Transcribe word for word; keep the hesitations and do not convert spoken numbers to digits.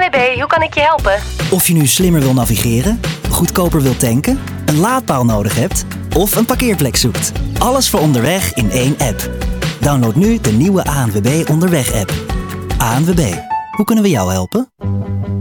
B, hoe kan ik je helpen? Of je nu slimmer wil navigeren, goedkoper wilt tanken, een laadpaal nodig hebt of een parkeerplek zoekt. Alles voor onderweg in één app. Download nu de nieuwe A N W B Onderweg app. A N W B, hoe kunnen we jou helpen?